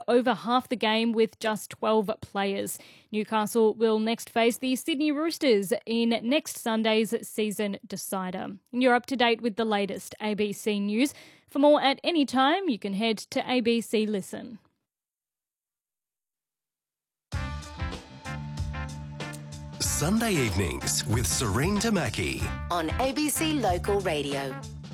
over half the game with just 12 players. Newcastle will next face the Sydney Roosters in next Sunday's season decider. And you're up to date with the latest ABC News. For more at any time, you can head to ABC Listen. Sunday evenings with Serene Tamaki on ABC Local Radio.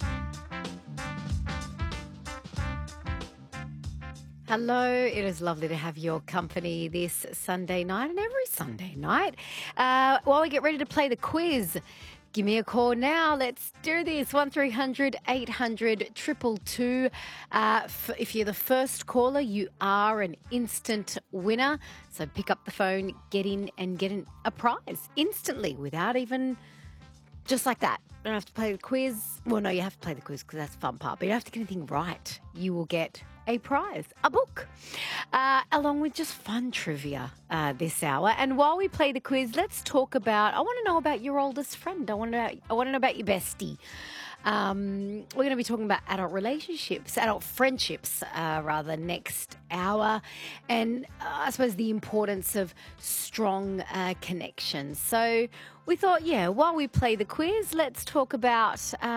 Hello, it is lovely to have your company this Sunday night and every Sunday night. While we get ready to play the quiz, give me a call now. Let's do this. 1300 800 222. If you're the first caller, you are an instant winner. So pick up the phone, get in and get a prize instantly without even just like that. You don't have to play the quiz. Well, no, you have to play the quiz because that's the fun part. But you don't have to get anything right. You will get a prize, a book, along with just fun trivia this hour. And while we play the quiz, let's talk about, I want to know about your oldest friend. I want to know about your bestie. We're going to be talking about adult relationships, adult friendships, next hour. And I suppose the importance of strong connections. So we thought, while we play the quiz, let's talk about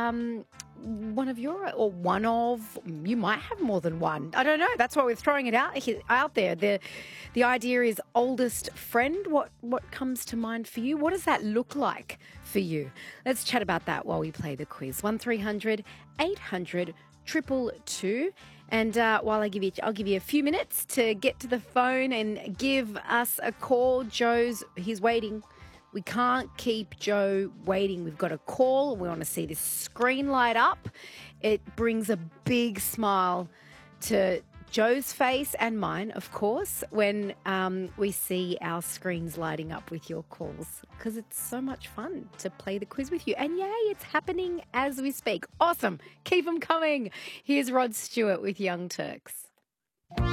you might have more than one. I don't know. That's why we're throwing it out there. The idea is oldest friend. What comes to mind for you? What does that look like for you? Let's chat about that while we play the quiz. 1300 800 222. And while I'll give you a few minutes to get to the phone and give us a call. He's waiting. We can't keep Joe waiting. We've got a call. We want to see this screen light up. It brings a big smile to Joe's face and mine, of course, when we see our screens lighting up with your calls, because it's so much fun to play the quiz with you. And yay, it's happening as we speak. Awesome. Keep them coming. Here's Rod Stewart with Young Turks.